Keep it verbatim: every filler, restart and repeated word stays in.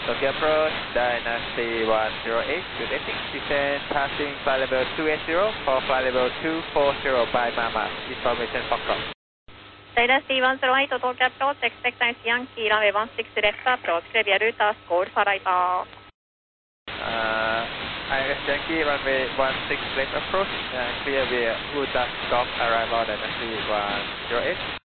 Tokyo approach, Dynasty one zero eight, good evening. Descend passing flight level two eight zero for flight level two four zero by Mama. Information Foxtrot. Dynasty one zero eight, Tokyo approach, expect Yankee runway one six left approach, clear via route as code for arrival. Uh, I S Yankee runway one six left approach, uh, clear via route as golf arrival Dynasty one zero eight.